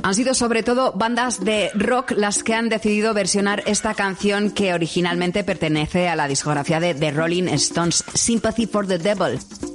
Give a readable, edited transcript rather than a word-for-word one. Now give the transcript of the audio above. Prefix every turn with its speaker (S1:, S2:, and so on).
S1: Han sido sobre todo bandas de rock las que han decidido versionar esta canción que originalmente pertenece a la discografía de The Rolling Stones, Sympathy for the Devil.